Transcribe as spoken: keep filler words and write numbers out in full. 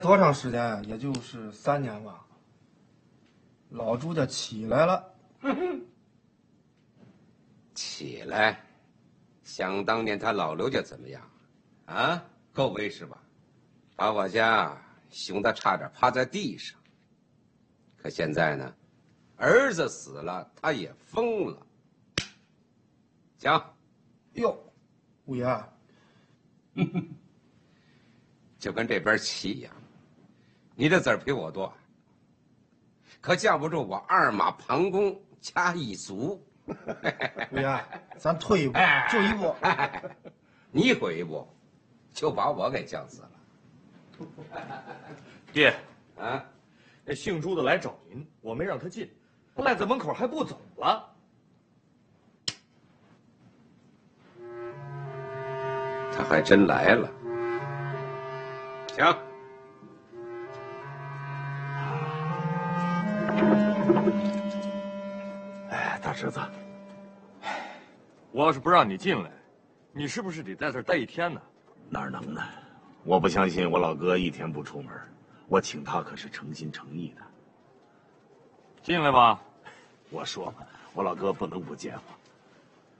多长时间呀？也就是三年吧。老朱家起来了。 起来，想当年他老刘家怎么样？啊，够威势吧？把我家凶得差点趴在地上。可现在呢，儿子死了，他也疯了。讲， 哟，五爷， 就跟这边棋一样，你的子儿比我多，可架不住我二马旁弓加一卒。 五爷，咱退一步，就一步。 你悔一步，就把我给降死了。 爹， 啊， 那姓朱的来找您，我没让他进，他赖在门口还不走了。 他还真来了。行。 哎，大侄子，我要是不让你进来，你是不是得在这儿待一天呢？ 哪能呢？我不相信我老哥一天不出门，我请他可是诚心诚意的。 进来吧。 我说嘛，我老哥不能不见我。